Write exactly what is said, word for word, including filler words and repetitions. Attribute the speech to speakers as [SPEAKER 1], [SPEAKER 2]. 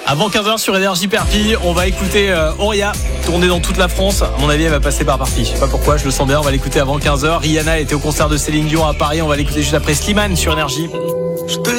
[SPEAKER 1] Avant quinze heures sur Énergie Perpille, on va écouter euh, Auria, tournée dans toute la France. À mon avis, elle va passer par Perpille. Je sais pas pourquoi, je le sens bien. On va l'écouter avant quinze heures. Rihanna était au concert de Céline Dion à Paris. On va l'écouter juste après Slimane sur Énergie.